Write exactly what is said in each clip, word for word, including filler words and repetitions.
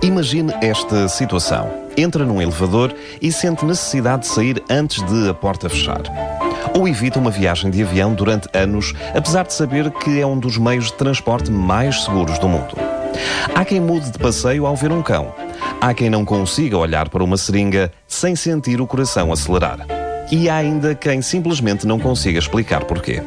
Imagine esta situação. Entra num elevador e sente necessidade de sair antes de a porta fechar. Ou evita uma viagem de avião durante anos, apesar de saber que é um dos meios de transporte mais seguros do mundo. Há quem mude de passeio ao ver um cão. Há quem não consiga olhar para uma seringa sem sentir o coração acelerar. E há ainda quem simplesmente não consiga explicar porquê.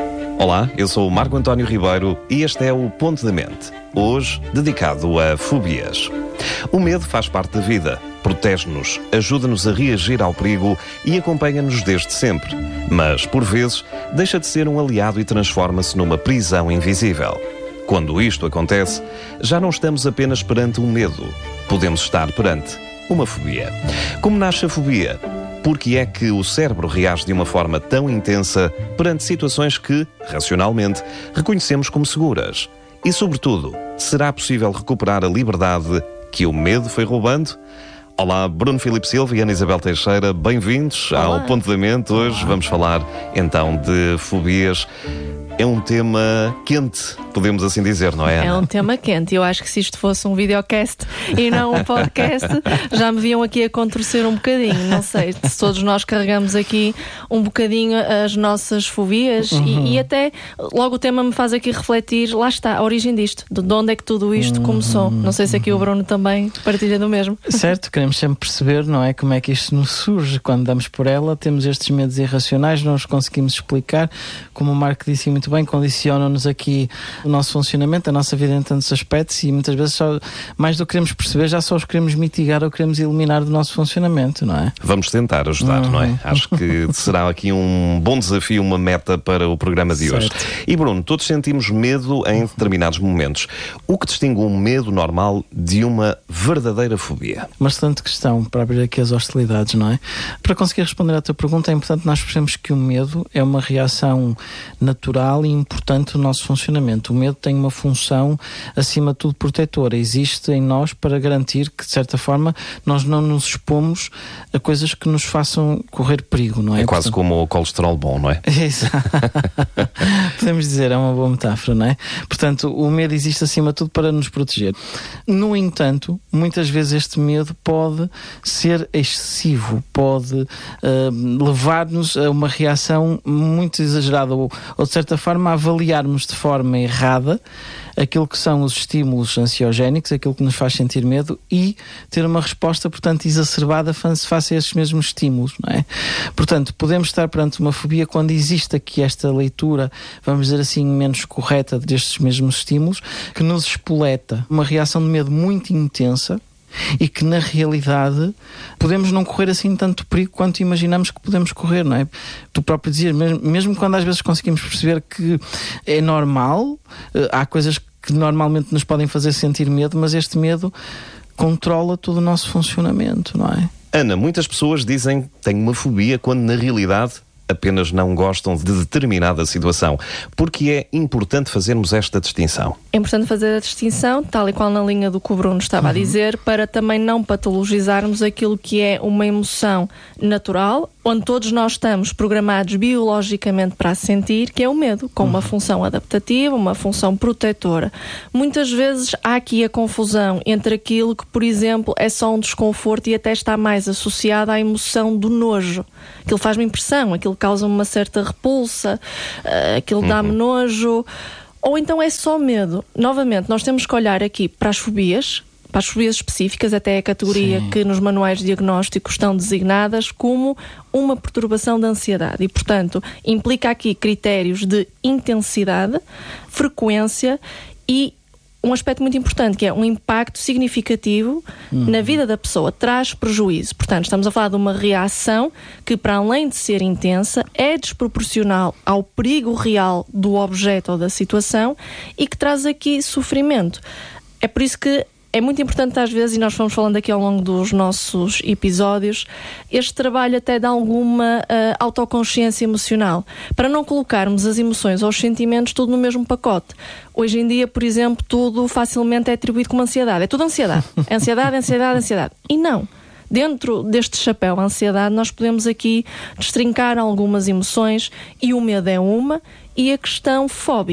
Olá, eu sou o Marco António Ribeiro e este é o Ponto da Mente, hoje dedicado a fobias. O medo faz parte da vida, protege-nos, ajuda-nos a reagir ao perigo e acompanha-nos desde sempre. Mas, por vezes, deixa de ser um aliado e transforma-se numa prisão invisível. Quando isto acontece, já não estamos apenas perante um medo, podemos estar perante uma fobia. Como nasce a fobia? Porque é que o cérebro reage de uma forma tão intensa perante situações que, racionalmente, reconhecemos como seguras? E, sobretudo, será possível recuperar a liberdade que o medo foi roubando? Olá, Bruno Filipe Silva e Ana Isabel Teixeira, bem-vindos Olá. Ao Ponto da Mente. Hoje Olá. Vamos falar, então, de fobias. É um tema quente, podemos assim dizer, não é, Ana? É um tema quente. Eu acho que se isto fosse um videocast e não um podcast, já me viam aqui a contorcer um bocadinho. Não sei se todos nós carregamos aqui um bocadinho as nossas fobias uhum. e, e até logo o tema me faz aqui refletir, lá está, a origem disto, de onde é que tudo isto começou. Não sei se aqui o Bruno também partilha do mesmo. Certo, queremos sempre perceber, não é, como é que isto nos surge. Quando damos por ela, temos estes medos irracionais, não os conseguimos explicar. Como o Marco disse muito bem, condicionam-nos aqui o nosso funcionamento, a nossa vida em tantos aspectos, e muitas vezes só, mais do que queremos perceber, já só os queremos mitigar ou queremos eliminar do nosso funcionamento, não é? Vamos tentar ajudar, uhum. não é? Acho que será aqui um bom desafio, uma meta para o programa de certo. Hoje. E Bruno, todos sentimos medo em determinados momentos. O que distingue um medo normal de uma verdadeira fobia? Uma excelente questão para abrir aqui as hostilidades, não é? Para conseguir responder à tua pergunta, é importante nós percebermos que o medo é uma reação natural e importante do nosso funcionamento. O medo tem uma função, acima de tudo, protetora. Existe em nós para garantir que, de certa forma, nós não nos expomos a coisas que nos façam correr perigo, não é? É quase Portanto... como o colesterol bom, não é? Exato. Podemos dizer, é uma boa metáfora, não é? Portanto, o medo existe, acima de tudo, para nos proteger. No entanto, muitas vezes este medo pode ser excessivo, pode uh, levar-nos a uma reação muito exagerada ou, ou de certa forma, a avaliarmos de forma errada aquilo que são os estímulos ansiogénicos, aquilo que nos faz sentir medo, e ter uma resposta, portanto, exacerbada face a esses mesmos estímulos, não é? Portanto, podemos estar perante uma fobia quando existe aqui esta leitura, vamos dizer assim, menos correta destes mesmos estímulos, que nos espoleta uma reação de medo muito intensa, e que na realidade podemos não correr assim tanto perigo quanto imaginamos que podemos correr, não é? Tu próprio dizias, mesmo, mesmo quando às vezes conseguimos perceber que é normal, há coisas que normalmente nos podem fazer sentir medo, mas este medo controla todo o nosso funcionamento, não é? Ana, muitas pessoas dizem que têm uma fobia quando na realidade apenas não gostam de determinada situação. Porque é importante fazermos esta distinção? É importante fazer a distinção, tal e qual na linha do que o Bruno estava uhum. a dizer, para também não patologizarmos aquilo que é uma emoção natural, onde todos nós estamos programados biologicamente para sentir, que é o medo, com uhum. uma função adaptativa, uma função protetora. Muitas vezes há aqui a confusão entre aquilo que, por exemplo, é só um desconforto e até está mais associado à emoção do nojo. Aquilo faz-me impressão, aquilo causa-me uma certa repulsa, aquilo uhum. dá-me nojo, ou então é só medo. Novamente, nós temos que olhar aqui para as fobias, para as fobias específicas, até a categoria Sim. que nos manuais diagnósticos estão designadas como uma perturbação da ansiedade. E, portanto, implica aqui critérios de intensidade, frequência e um aspecto muito importante, que é um impacto significativo uhum. na vida da pessoa, traz prejuízo. Portanto, estamos a falar de uma reação que, para além de ser intensa, é desproporcional ao perigo real do objeto ou da situação e que traz aqui sofrimento. É por isso que é muito importante às vezes, e nós fomos falando aqui ao longo dos nossos episódios, este trabalho até de alguma uh, autoconsciência emocional, para não colocarmos as emoções ou os sentimentos tudo no mesmo pacote. Hoje em dia, por exemplo, tudo facilmente é atribuído como ansiedade. É tudo ansiedade. É ansiedade, ansiedade, ansiedade. E não. Dentro deste chapéu ansiedade, nós podemos aqui destrincar algumas emoções, e o medo é uma, e a questão fóbica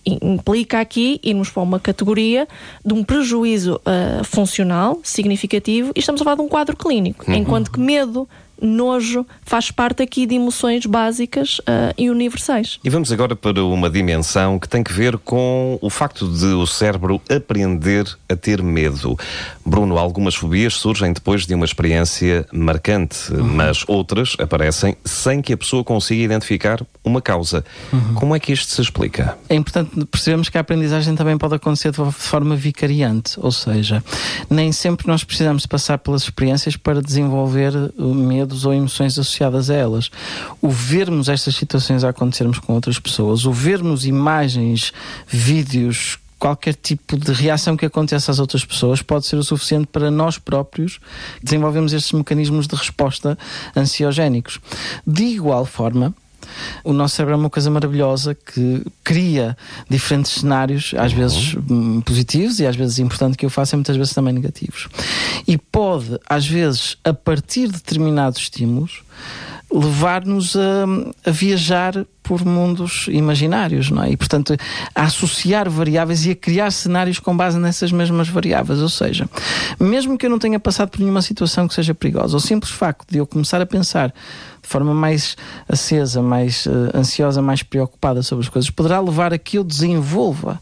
implica aqui irmos para uma categoria de um prejuízo uh, funcional significativo, e estamos a falar de um quadro clínico, uhum. enquanto que medo, nojo, faz parte aqui de emoções básicas uh, e universais. E vamos agora para uma dimensão que tem que ver com o facto de o cérebro aprender a ter medo. Bruno, algumas fobias surgem depois de uma experiência marcante, uhum. mas outras aparecem sem que a pessoa consiga identificar uma causa. Uhum. Como é que isto se explica? É importante percebermos que a aprendizagem também pode acontecer de forma vicariante, ou seja, nem sempre nós precisamos passar pelas experiências para desenvolver o medo ou emoções associadas a elas. O vermos estas situações a acontecermos com outras pessoas, o vermos imagens, vídeos, qualquer tipo de reação que aconteça às outras pessoas pode ser o suficiente para nós próprios desenvolvermos estes mecanismos de resposta ansiogénicos. De igual forma, o nosso cérebro é uma coisa maravilhosa que cria diferentes cenários, às uhum. vezes hum, positivos e às vezes, importante que eu faça, muitas vezes também negativos. E pode, às vezes, a partir de determinados estímulos, levar-nos a, a viajar por mundos imaginários, não é? E, portanto, a associar variáveis e a criar cenários com base nessas mesmas variáveis. Ou seja, mesmo que eu não tenha passado por nenhuma situação que seja perigosa, o simples facto de eu começar a pensar de forma mais acesa, mais uh, ansiosa, mais preocupada sobre as coisas, poderá levar a que eu desenvolva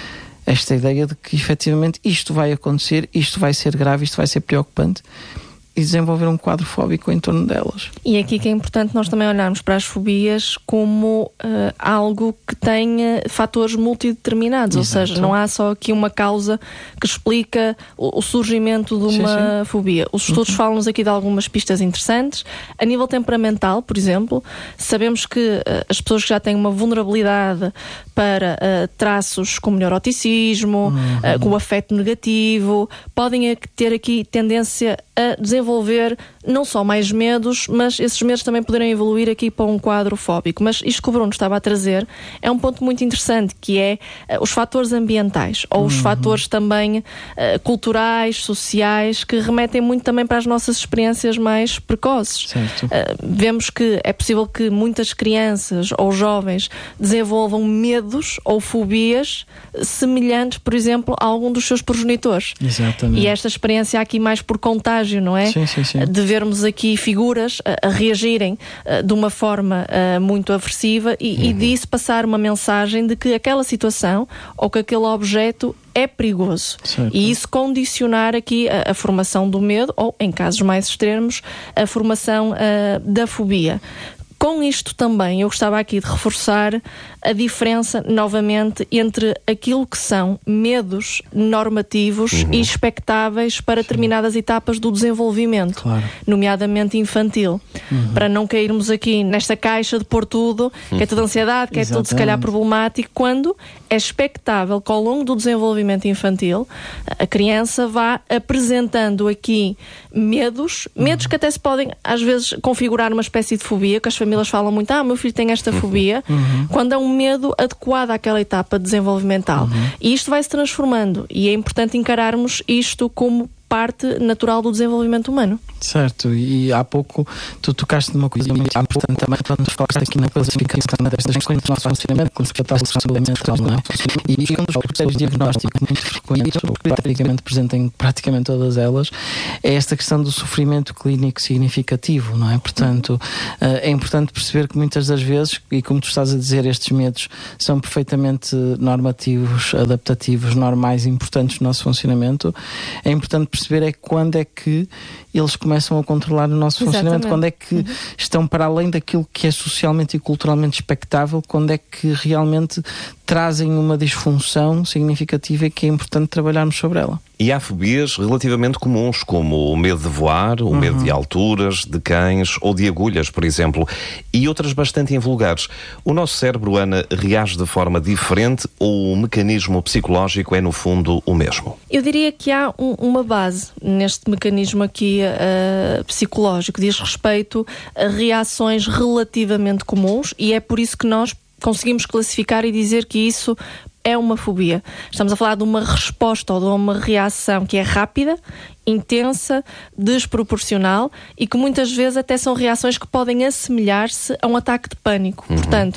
esta ideia de que, efetivamente, isto vai acontecer, isto vai ser grave, isto vai ser preocupante, e desenvolver um quadro fóbico em torno delas. E aqui que é importante nós também olharmos para as fobias como uh, algo que tenha fatores multideterminados. Exato. Ou seja, não há só aqui uma causa que explica o, o surgimento de uma sim, sim. fobia. Os estudos uhum. falam-nos aqui de algumas pistas interessantes. A nível temperamental, por exemplo, sabemos que uh, as pessoas que já têm uma vulnerabilidade para uh, traços como neuroticismo, uhum. uh, com o afeto negativo, podem ter aqui tendência a desenvolver não só mais medos, mas esses medos também poderem evoluir aqui para um quadro fóbico. Mas isto que o Bruno estava a trazer é um ponto muito interessante, que é uh, os fatores ambientais, ou os uhum. fatores também uh, culturais, sociais, que remetem muito também para as nossas experiências mais precoces. Uh, vemos que é possível que muitas crianças ou jovens desenvolvam medos ou fobias semelhantes, por exemplo, a algum dos seus progenitores. Exatamente. E esta experiência aqui mais por contágio, não é? Sim, sim, sim. De vermos aqui figuras a, a reagirem a, de uma forma a, muito aversiva e, uhum. e disso passar uma mensagem de que aquela situação ou que aquele objeto é perigoso. Certo. E isso condicionar aqui a, a formação do medo ou, em casos mais extremos, a formação a, da fobia. Com isto também, eu gostava aqui de reforçar a diferença, novamente, entre aquilo que são medos normativos uhum. e expectáveis para Sim. determinadas etapas do desenvolvimento, claro. Nomeadamente infantil. Uhum. Para não cairmos aqui nesta caixa de pôr tudo, que é tudo ansiedade, que é tudo, se calhar, problemático, quando é expectável que ao longo do desenvolvimento infantil a criança vá apresentando aqui medos, uhum. medos que até se podem, às vezes, configurar uma espécie de fobia, que as famílias falam muito, ah, meu filho tem esta fobia, uhum. quando é um medo adequado àquela etapa desenvolvimental. Uhum. E isto vai se transformando, e é importante encararmos isto como parte natural do desenvolvimento humano. Certo, e há pouco tu tocaste numa coisa muito importante também, quando nos falaste aqui na classificação destas questões do nosso funcionamento, como se trata-se de saúde mental, não é? E um dos critérios diagnósticos muito frequentes, ou praticamente presente em praticamente todas elas, é esta questão do sofrimento clínico significativo, não é? Portanto, é importante perceber que muitas das vezes, e como tu estás a dizer, estes medos são perfeitamente normativos, adaptativos, normais e importantes no nosso funcionamento. É importante perceber é quando é que eles começam a controlar o nosso Exatamente. Funcionamento, quando é que uhum. estão para além daquilo que é socialmente e culturalmente expectável, quando é que realmente trazem uma disfunção significativa e que é importante trabalharmos sobre ela. E há fobias relativamente comuns, como o medo de voar, o uhum. medo de alturas, de cães ou de agulhas, por exemplo, e outras bastante invulgares. O nosso cérebro, Ana, reage de forma diferente ou o mecanismo psicológico é, no fundo, o mesmo? Eu diria que há um, uma base neste mecanismo aqui uh, psicológico, diz respeito a reações relativamente comuns, e é por isso que nós conseguimos classificar e dizer que isso é uma fobia. Estamos a falar de uma resposta ou de uma reação que é rápida, intensa, desproporcional e que muitas vezes até são reações que podem assemelhar-se a um ataque de pânico. Uhum. Portanto,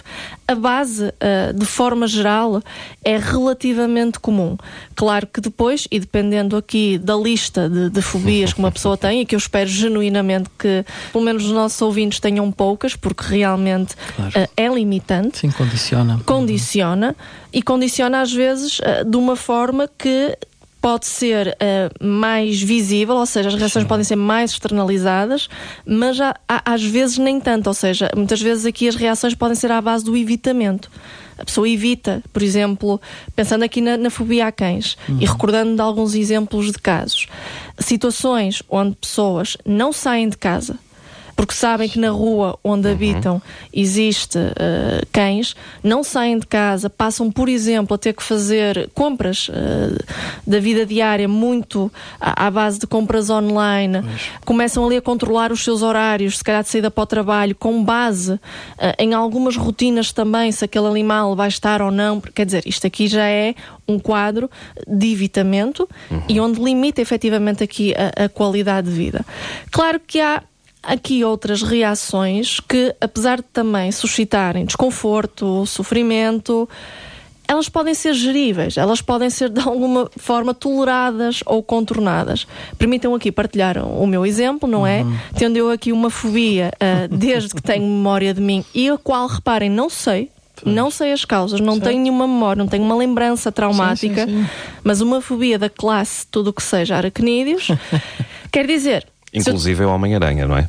a base, uh, de forma geral, é relativamente comum. Claro que depois, e dependendo aqui da lista de, de fobias que uma pessoa tem, e que eu espero genuinamente que, pelo menos os nossos ouvintes tenham poucas, porque realmente claro. uh, é limitante. Sim, condiciona. Condiciona, e condiciona às vezes uh, de uma forma que pode ser uh, mais visível, ou seja, as reações Sim. podem ser mais externalizadas, mas há, há, às vezes nem tanto, ou seja, muitas vezes aqui as reações podem ser à base do evitamento. A pessoa evita, por exemplo, pensando aqui na, na fobia a cães uhum. e recordando de alguns exemplos de casos, situações onde pessoas não saem de casa porque sabem que na rua onde uhum. habitam existe uh, cães, não saem de casa, passam, por exemplo, a ter que fazer compras uh, da vida diária muito à, à base de compras online, Mas... começam ali a controlar os seus horários, se calhar de saída para o trabalho, com base uh, em algumas rotinas também, se aquele animal vai estar ou não. Quer dizer, isto aqui já é um quadro de evitamento uhum. e onde limita efetivamente aqui a, a qualidade de vida. Claro que há aqui outras reações que, apesar de também suscitarem desconforto, sofrimento, elas podem ser geríveis, elas podem ser de alguma forma toleradas ou contornadas. Permitam aqui partilhar o meu exemplo, não é? Uhum. Tendo eu aqui uma fobia uh, desde que tenho memória de mim e a qual, reparem, não sei, Pois. não sei as causas, não certo. tenho nenhuma memória, não tenho uma lembrança traumática, sim, sim, sim. mas uma fobia da classe, tudo o que seja aracnídeos, quer dizer... Inclusive é o Homem-Aranha, não é?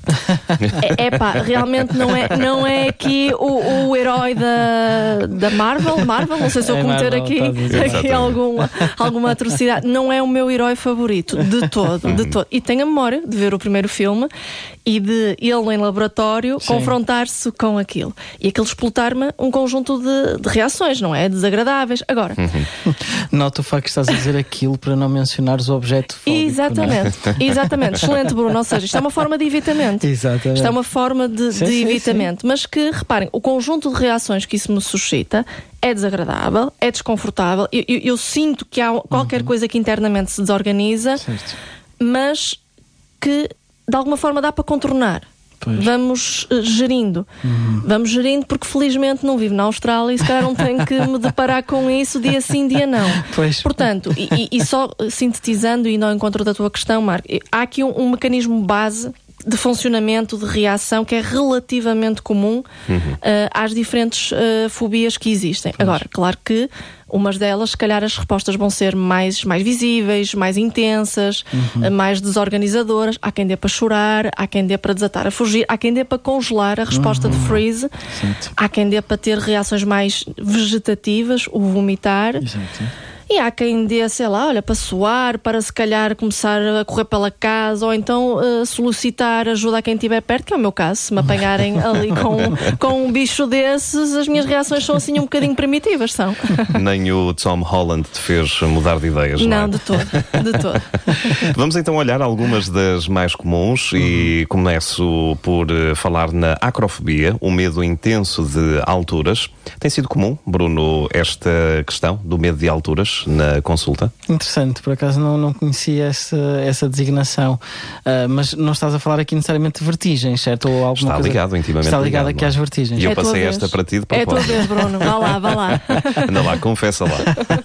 É, é pá, realmente não é, não é aqui o, o herói da, da Marvel, Marvel, não sei se eu é cometer Marvel, aqui, aqui alguma, alguma atrocidade. Não é o meu herói favorito, de todo, de todo. E tenho a memória de ver o primeiro filme e de ele em laboratório Sim. confrontar-se com aquilo. E aquilo explotar-me um conjunto de, de reações, não é? Desagradáveis. Agora... Uhum. Nota o facto que estás a dizer aquilo para não mencionares o objeto fóbico. Exatamente, é? exatamente. Excelente, Bruno. Ou seja, isto é uma forma de evitamento. Exatamente. Isto é uma forma de, sim, de sim, evitamento. sim. Mas que, reparem, o conjunto de reações que isso me suscita é desagradável, é desconfortável. Eu, eu, eu sinto que há qualquer uhum. coisa que internamente se desorganiza, certo. mas que de alguma forma dá para contornar. Pois. Vamos uh, gerindo. Uhum. Vamos gerindo porque felizmente não vivo na Austrália e se calhar não tenho que me deparar com isso dia sim, dia não. Pois. Portanto, e, e só sintetizando e indo ao encontro da tua questão, Marco, há aqui um, um mecanismo base de funcionamento, de reação que é relativamente comum uhum. uh, às diferentes uh, fobias que existem. Pois. Agora, claro que umas delas, se calhar as respostas vão ser mais, mais visíveis, mais intensas, uhum. uh, mais desorganizadoras. Há quem dê para chorar, há quem dê para desatar a fugir, há quem dê para congelar a resposta uhum. de freeze, Exato. há quem dê para ter reações mais vegetativas, o vomitar. Exato. E há quem dê, sei lá, olha, para suar, para se calhar começar a correr pela casa ou então uh, solicitar ajuda a quem estiver perto, que é o meu caso. Se me apanharem ali com, com um bicho desses, as minhas reações são assim um bocadinho primitivas, são. Nem o Tom Holland te fez mudar de ideias, não, não é? de todo, de todo. Vamos então olhar algumas das mais comuns e começo por falar na acrofobia, o medo intenso de alturas. Tem sido comum, Bruno, esta questão do medo de alturas na consulta? Interessante, por acaso não, não conhecia essa, essa designação, uh, mas não estás a falar aqui necessariamente de vertigens, certo? Ou alguma está coisa... ligado, intimamente Está ligado ligado, aqui às vertigens. E eu é passei esta para ti de propósito. É a tua vez, Bruno, vá lá, vá lá. Anda lá, confessa lá.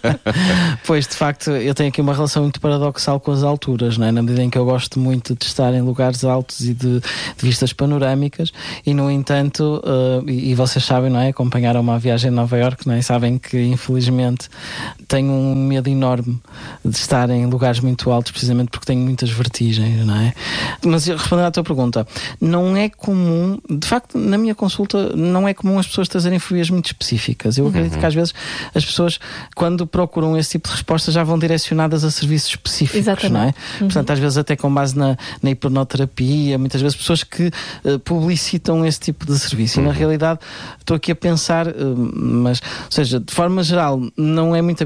Pois, de facto, eu tenho aqui uma relação muito paradoxal com as alturas, não é? Na medida em que eu gosto muito de estar em lugares altos e de, de vistas panorâmicas e, no entanto, uh, e, e vocês sabem, não é? Acompanharam uma viagem a Nova Iorque, não é? Sabem que, infelizmente, tenho um medo enorme de estar em lugares muito altos, precisamente porque tenho muitas vertigens, não é? Mas respondendo à tua pergunta, não é comum, de facto, na minha consulta, não é comum as pessoas trazerem fobias muito específicas. Eu acredito uhum. que às vezes as pessoas, quando procuram esse tipo de resposta, já vão direcionadas a serviços específicos, Exatamente. não é? Uhum. Portanto, às vezes até com base na, na hipnoterapia, muitas vezes pessoas que uh, publicitam esse tipo de serviço. Uhum. E na realidade, estou aqui a pensar, uh, mas, ou seja, de forma geral, não é muito habitual as pessoas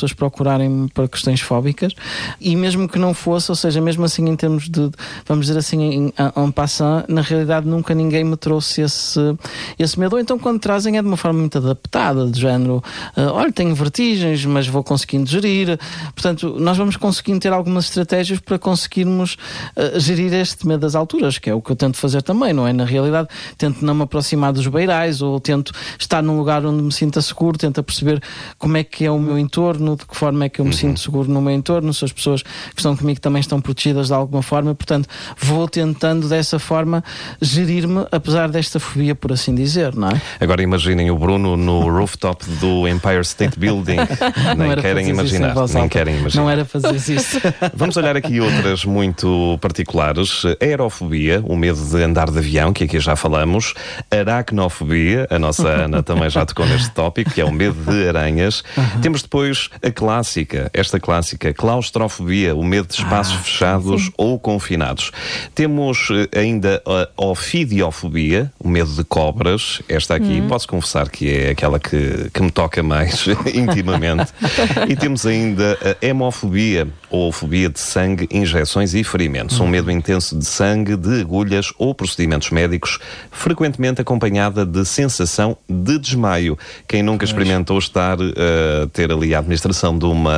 pessoas procurarem para questões fóbicas, e mesmo que não fosse, ou seja, mesmo assim em termos de, vamos dizer assim, em, en passant, na realidade nunca ninguém me trouxe esse, esse medo, ou então quando trazem é de uma forma muito adaptada, de género, uh, olha, tenho vertigens, mas vou conseguindo gerir. Portanto, nós vamos conseguindo ter algumas estratégias para conseguirmos uh, gerir este medo das alturas, que é o que eu tento fazer também, não é? Na realidade, tento não me aproximar dos beirais, ou tento estar num lugar onde me sinta seguro, tento perceber como é que é o meu entorno, de que forma é que eu me uhum. sinto seguro no meu entorno, se as pessoas que estão comigo também estão protegidas de alguma forma, e, portanto, vou tentando dessa forma gerir-me, apesar desta fobia, por assim dizer, não é? Agora imaginem o Bruno no rooftop do Empire State Building. Nem querem imaginar, nem querem imaginar. Não era fazer isso. Vamos olhar aqui outras muito particulares. Aerofobia, o medo de andar de avião, que aqui já falamos. Aracnofobia, a nossa Ana também já tocou neste tópico, que é o medo de aranhas. Uhum. Temos depois a clássica, esta clássica, claustrofobia, o medo de espaços ah, fechados sim. ou confinados. Temos ainda a ofidiofobia, o medo de cobras. Esta aqui, uhum. posso confessar que é aquela que, que me toca mais intimamente. E temos ainda a hemofobia, ou fobia de sangue, injeções e ferimentos. Uhum. Um medo intenso de sangue, de agulhas ou procedimentos médicos, frequentemente acompanhada de sensação de desmaio. Quem nunca experimentou estar a uh, ter ali a administração de uma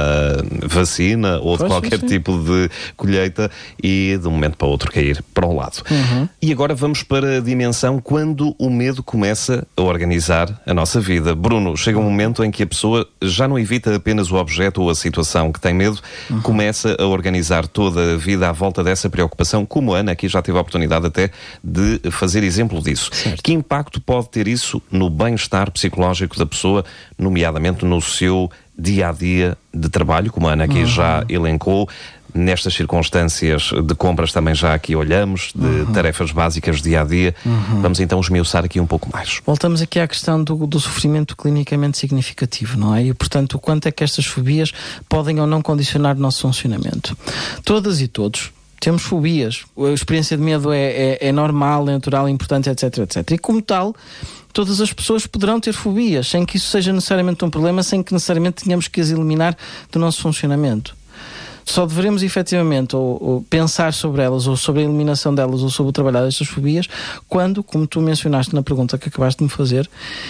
vacina ou de pois qualquer sim. tipo de colheita e de um momento para o outro cair para o lado. Uhum. E agora vamos para a dimensão quando o medo começa a organizar a nossa vida. Bruno, chega um momento em que a pessoa já não evita apenas o objeto ou a situação que tem medo, uhum. começa a organizar toda a vida à volta dessa preocupação, como a Ana aqui já teve a oportunidade até de fazer exemplo disso. Certo. Que impacto pode ter isso no bem-estar psicológico da pessoa, nomeadamente no seu dia-a-dia de trabalho, como a Ana aqui uhum. já elencou, nestas circunstâncias de compras também já aqui olhamos, de uhum. tarefas básicas dia-a-dia. Uhum. Vamos então esmiuçar aqui um pouco mais. Voltamos aqui à questão do, do sofrimento clinicamente significativo, não é? E, portanto, o quanto é que estas fobias podem ou não condicionar o nosso funcionamento. Todas e todos temos fobias. A experiência de medo é, é, é normal, é natural, é importante, etc, etcétera. E como tal, todas as pessoas poderão ter fobias, sem que isso seja necessariamente um problema, sem que necessariamente tenhamos que as eliminar do nosso funcionamento. Só deveremos efetivamente ou, ou pensar sobre elas, ou sobre a eliminação delas, ou sobre o trabalhar destas fobias, quando, como tu mencionaste na pergunta que acabaste de me fazer,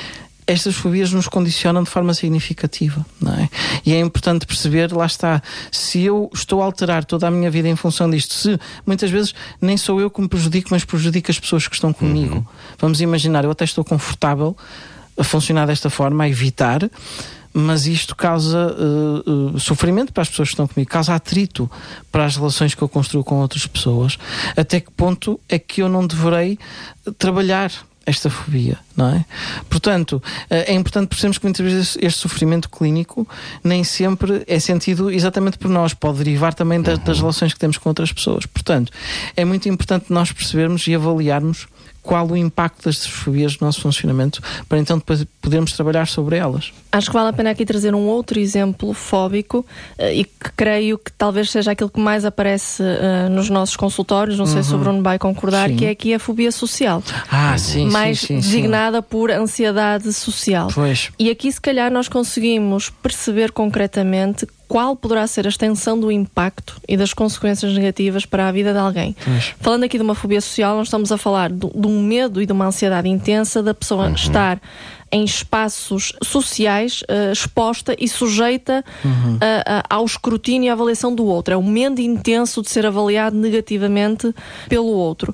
estas fobias nos condicionam de forma significativa, não é? E é importante perceber, lá está, se eu estou a alterar toda a minha vida em função disto, se muitas vezes nem sou eu que me prejudico, mas prejudico as pessoas que estão comigo. Uhum. Vamos imaginar, eu até estou confortável a funcionar desta forma, a evitar, mas isto causa uh, uh, sofrimento para as pessoas que estão comigo, causa atrito para as relações que eu construo com outras pessoas. Até que ponto é que eu não deverei trabalhar esta fobia, não é? Portanto, é importante percebermos que muitas vezes este sofrimento clínico nem sempre é sentido exatamente por nós, pode derivar também das, das relações que temos com outras pessoas. Portanto, é muito importante nós percebermos e avaliarmos qual o impacto destas fobias no nosso funcionamento, para então depois podermos trabalhar sobre elas. Acho que vale a pena aqui trazer um outro exemplo fóbico uh, e que creio que talvez seja aquilo que mais aparece uh, nos nossos consultórios, não uhum. sei se o Bruno vai concordar, sim. que é aqui a fobia social. Ah, sim, mais sim, sim, designada sim. por ansiedade social. Pois. E aqui se calhar nós conseguimos perceber concretamente qual poderá ser a extensão do impacto e das consequências negativas para a vida de alguém. Pois. Falando aqui de uma fobia social, nós estamos a falar de, de um medo e de uma ansiedade intensa da pessoa uhum. estar em espaços sociais uh, exposta e sujeita uhum. a, a, ao escrutínio e à avaliação do outro. É um medo intenso de ser avaliado negativamente pelo outro.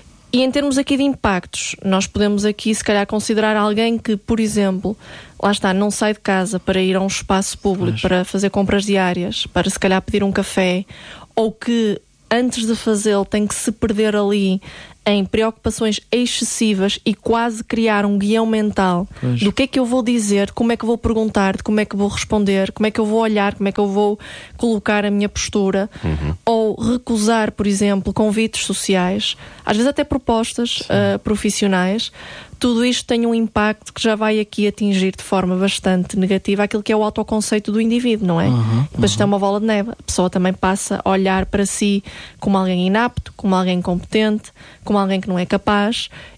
E em termos aqui de impactos, nós podemos aqui se calhar considerar alguém que, por exemplo, lá está, não sai de casa para ir a um espaço público, Mas... para fazer compras diárias, para se calhar pedir um café, ou que antes de fazê-lo tem que se perder ali em preocupações excessivas e quase criar um guião mental pois. do que é que eu vou dizer, como é que eu vou perguntar, de como é que eu vou responder, como é que eu vou olhar, como é que eu vou colocar a minha postura, uhum. ou recusar, por exemplo, convites sociais, às vezes até propostas uh, profissionais. Tudo isto tem um impacto que já vai aqui atingir de forma bastante negativa aquilo que é o autoconceito do indivíduo, não é? Uhum, Depois uhum. isto é uma bola de neve. A pessoa também passa a olhar para si como alguém inapto, como alguém incompetente, como alguém que não é capaz,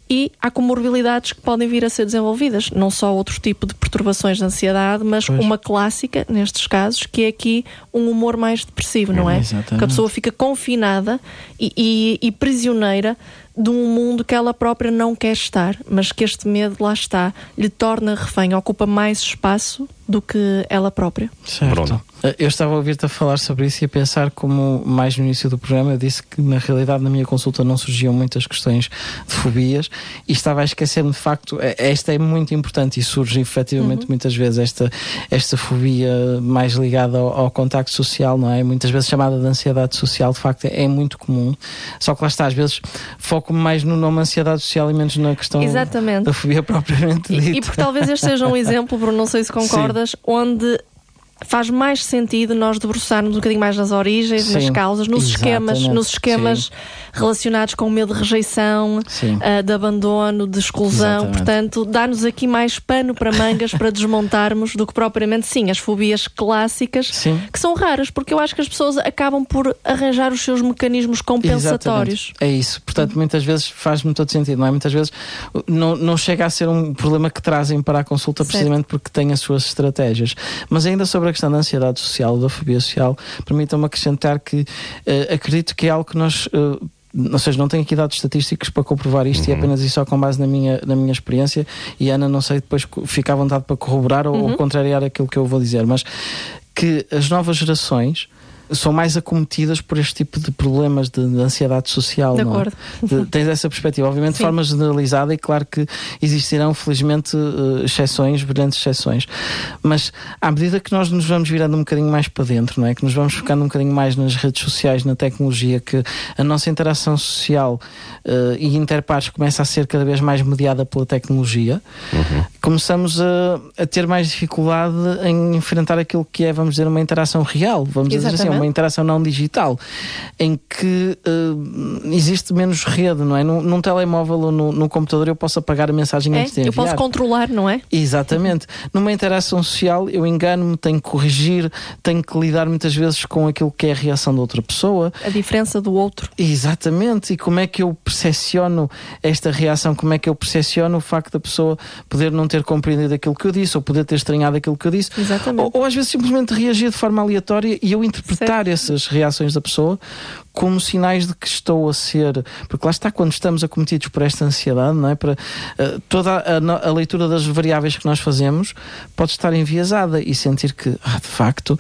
e há comorbilidades que podem vir a ser desenvolvidas, não só outro tipo de perturbações de ansiedade, mas pois. Uma clássica, nestes casos, que é aqui um humor mais depressivo, não é? Exatamente. Que a pessoa fica confinada e, e, e prisioneira de um mundo que ela própria não quer estar, mas que este medo, lá está, lhe torna refém, ocupa mais espaço do que ela própria. Certo. Bruno. Eu estava a ouvir-te a falar sobre isso e a pensar como, mais no início do programa, eu disse que na realidade na minha consulta não surgiam muitas questões de fobias e estava a esquecer-me de facto, esta é muito importante e surge efetivamente uhum. muitas vezes esta, esta fobia mais ligada ao, ao contacto social, não é? Muitas vezes chamada de ansiedade social, de facto é muito comum, só que lá está, às vezes foco-me mais no nome ansiedade social e menos na questão Exatamente. Da fobia propriamente dita. E, e porque talvez este seja um exemplo, Bruno, não sei se concordas, Sim. onde faz mais sentido nós debruçarmos um bocadinho mais nas origens, Sim, nas causas, nos esquemas, nos esquemas Sim. relacionados com o medo de rejeição, uh, de abandono, de exclusão. Exatamente. Portanto, dá-nos aqui mais pano para mangas para desmontarmos do que propriamente, sim, as fobias clássicas, sim. que são raras, porque eu acho que as pessoas acabam por arranjar os seus mecanismos compensatórios. Exatamente. É isso. Portanto, muitas vezes faz-me todo sentido, não é? Muitas vezes não, não chega a ser um problema que trazem para a consulta certo. Precisamente porque têm as suas estratégias. Mas ainda sobre a questão da ansiedade social, da fobia social, permitam-me acrescentar que uh, acredito que é algo que nós... Uh, ou seja, não tenho aqui dados estatísticos para comprovar isto uhum. e apenas isso só com base na minha, na minha experiência e Ana, não sei, depois fica à vontade para corroborar ou, uhum. ou contrariar aquilo que eu vou dizer, mas que as novas gerações são mais acometidas por este tipo de problemas de, de ansiedade social. De não acordo. É? De, tens essa perspectiva, obviamente, Sim. de forma generalizada, e claro que existirão, felizmente, uh, exceções, brilhantes exceções. Mas à medida que nós nos vamos virando um bocadinho mais para dentro, não é? Que nos vamos focando um bocadinho mais nas redes sociais, na tecnologia, que a nossa interação social uh, e interpares começa a ser cada vez mais mediada pela tecnologia, uhum. começamos a, a ter mais dificuldade em enfrentar aquilo que é, vamos dizer, uma interação real, vamos Exatamente. Dizer assim, uma interação não digital, em que uh, existe menos rede, não é? Num, num telemóvel ou no, no computador eu posso apagar a mensagem é, antes de enviar. Eu posso controlar, não é? Exatamente. Numa interação social eu engano-me, tenho que corrigir, tenho que lidar muitas vezes com aquilo que é a reação da outra pessoa. A diferença do outro. Exatamente. E como é que eu percepciono esta reação? Como é que eu percepciono o facto da pessoa poder não ter compreendido aquilo que eu disse ou poder ter estranhado aquilo que eu disse? Exatamente. Ou, ou às vezes simplesmente reagir de forma aleatória e eu interpretar Certo. Essas reações da pessoa como sinais de que estou a ser, porque lá está, quando estamos acometidos por esta ansiedade, não é? Para, uh, toda a, a leitura das variáveis que nós fazemos pode estar enviesada e sentir que, ah, de facto,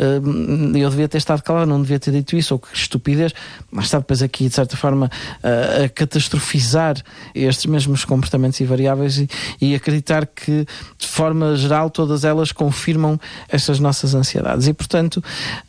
uh, eu devia ter estado calado, não devia ter dito isso, ou que estupidez, mas está depois aqui, de certa forma, uh, a catastrofizar estes mesmos comportamentos e variáveis e, e acreditar que, de forma geral, todas elas confirmam estas nossas ansiedades. E, portanto,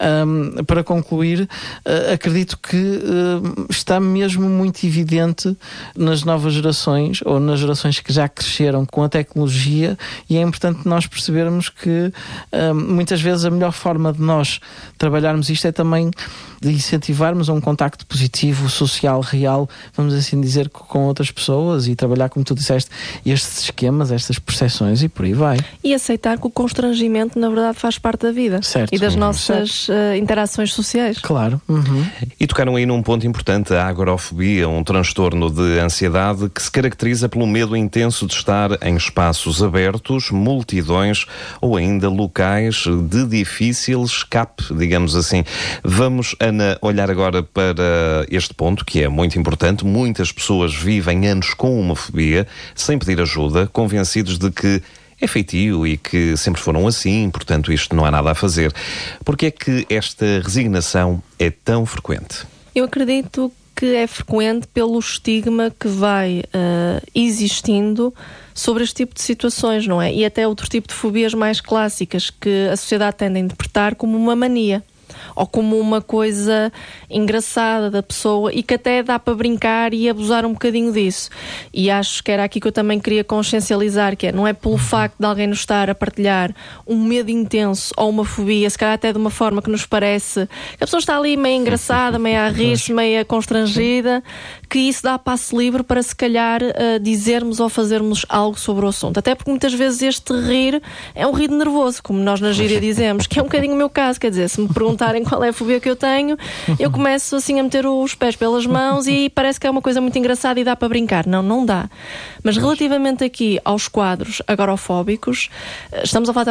um, para concluir, uh, acredito que uh, está mesmo muito evidente nas novas gerações ou nas gerações que já cresceram com a tecnologia, e é importante nós percebermos que uh, muitas vezes a melhor forma de nós trabalharmos isto é também de incentivarmos a um contacto positivo, social, real, vamos assim dizer, com outras pessoas e trabalhar, como tu disseste, estes esquemas, estas percepções e por aí vai. E aceitar que o constrangimento na verdade faz parte da vida certo. E das nossas uh, interações sociais. Claro. Uhum. E tocaram aí num ponto importante, a agorafobia, um transtorno de ansiedade que se caracteriza pelo medo intenso de estar em espaços abertos, multidões ou ainda locais de difícil escape, digamos assim. Vamos, Ana, olhar agora para este ponto que é muito importante. Muitas pessoas vivem anos com uma fobia, sem pedir ajuda, convencidos de que é feitio e que sempre foram assim, portanto isto não há nada a fazer. Porque é que esta resignação é tão frequente? Eu acredito que é frequente pelo estigma que vai uh, existindo sobre este tipo de situações, não é? E até outro tipo de fobias mais clássicas que a sociedade tende a interpretar como uma mania ou como uma coisa engraçada da pessoa e que até dá para brincar e abusar um bocadinho disso. E acho que era aqui que eu também queria consciencializar, que é, não é pelo facto de alguém nos estar a partilhar um medo intenso ou uma fobia, se calhar até de uma forma que nos parece que a pessoa está ali meio engraçada, meio a rir-se, meio constrangida, que isso dá passo livre para se calhar uh, dizermos ou fazermos algo sobre o assunto. Até porque muitas vezes este rir é um rir nervoso, como nós na gíria dizemos, que é um bocadinho o meu caso, quer dizer, se me perguntam perguntarem qual é a fobia que eu tenho, eu começo assim a meter os pés pelas mãos e parece que é uma coisa muito engraçada e dá para brincar. Não, não dá. Mas relativamente aqui aos quadros agorafóbicos, estamos a falar